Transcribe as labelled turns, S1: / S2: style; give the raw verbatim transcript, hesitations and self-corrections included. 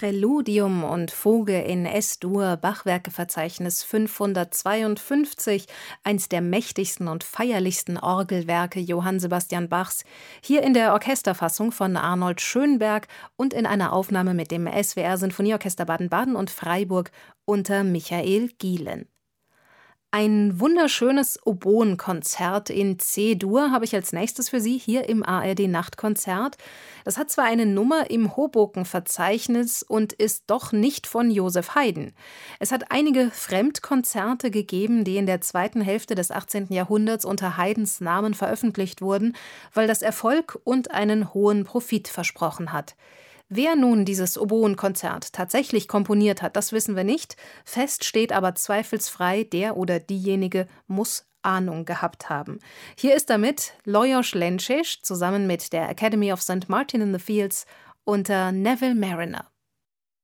S1: Präludium und Fuge in Es-Dur, Bachwerkeverzeichnis fünfhundertzweiundfünfzig, eins der mächtigsten und feierlichsten Orgelwerke Johann Sebastian Bachs, hier in der Orchesterfassung von Arnold Schönberg und in einer Aufnahme mit dem S W R Sinfonieorchester Baden-Baden und Freiburg unter Michael Gielen. Ein wunderschönes Oboenkonzert in C-Dur habe ich als nächstes für Sie hier im A R D-Nachtkonzert. Das hat zwar eine Nummer im Hoboken-Verzeichnis und ist doch nicht von Joseph Haydn. Es hat einige Fremdkonzerte gegeben, die in der zweiten Hälfte des achtzehnten Jahrhunderts unter Haydns Namen veröffentlicht wurden, weil das Erfolg und einen hohen Profit versprochen hat. Wer nun dieses Oboenkonzert tatsächlich komponiert hat, das wissen wir nicht. Fest steht aber zweifelsfrei, der oder diejenige muss Ahnung gehabt haben. Hier ist damit Lajos Lencsés zusammen mit der Academy of Saint Martin in the Fields unter Neville Mariner.